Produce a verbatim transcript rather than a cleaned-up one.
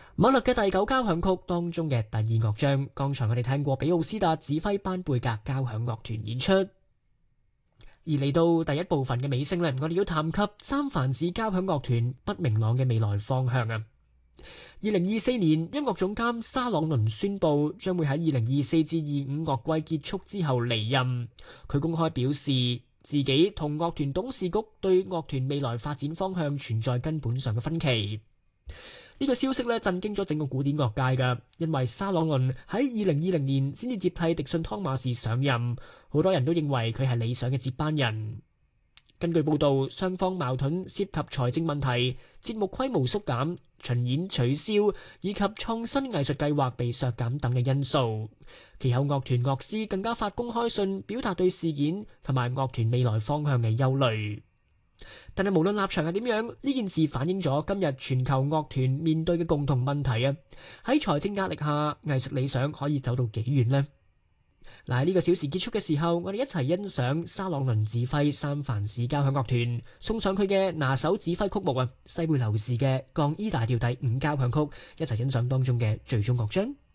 馬勒嘅第九交響曲當中嘅第二樂章，剛才我哋聽過比奧斯達指揮班貝格交響樂團演出。而嚟到第一部分嘅尾聲呢，我哋要談及三藩市交響樂團不明朗嘅未來方向啊。二零二四年，音樂總監沙朗倫宣布將會喺二零二四至二五樂季結束之後離任。佢公開表示自己同樂團董事局對樂團未來發展方向存在根本上嘅分歧。呢個消息咧震驚咗整個古典樂界㗎，因為沙朗倫喺二零二零年先至接替迪遜湯馬士上任，好多人都認為佢係理想嘅接班人。根據報道，雙方矛盾涉及財政問題、節目規模縮減、巡演取消以及創新藝術計劃被削減等嘅因素。其後樂團樂師更加發公開信，表達對事件同埋樂團未來方向嘅憂慮。但係無論立場係點樣，呢件事反映咗今日全球樂團面對嘅共同問題啊！喺財政壓力下，藝術理想可以走到幾遠呢？嗱，喺呢個小時結束嘅時候，我哋一齊欣賞沙朗倫指揮三藩市交響樂團送上佢嘅拿手指揮曲目啊，西貝流士嘅降 E 大調第五交響曲，一齊欣賞當中嘅最終樂章。